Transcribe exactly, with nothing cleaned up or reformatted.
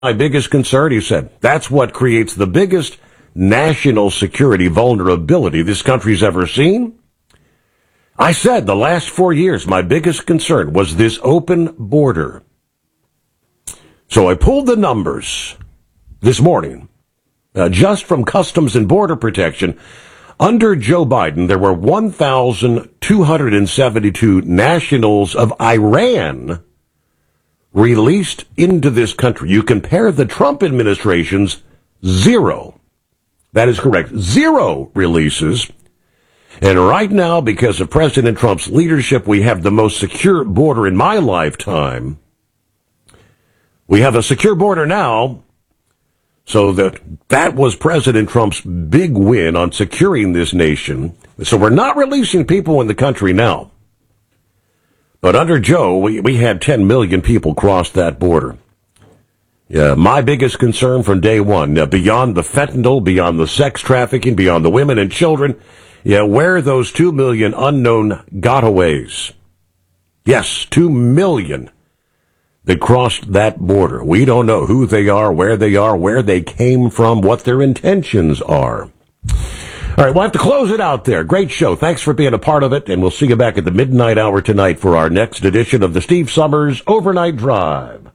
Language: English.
my biggest concern, he said. That's what creates the biggest national security vulnerability this country's ever seen. I said the last four years, my biggest concern was this open border. So I pulled the numbers this morning, uh, just from Customs and Border Protection. Under Joe Biden, there were one thousand two hundred seventy-two nationals of Iran released into this country. You compare the Trump administration's zero. That is correct. Zero releases. And right now, because of President Trump's leadership, we have the most secure border in my lifetime. We have a secure border now. So that that was President Trump's big win on securing this nation. So we're not releasing people in the country now. But under Joe, we, we had ten million people cross that border. Yeah, my biggest concern from day one, uh, beyond the fentanyl, beyond the sex trafficking, beyond the women and children, yeah, where are those two million unknown gotaways? Yes, two million that crossed that border. We don't know who they are, where they are, where they came from, what their intentions are. All right, we'll have to close it out there. Great show. Thanks for being a part of it, and we'll see you back at the midnight hour tonight for our next edition of the Steve Summers Overnight Drive.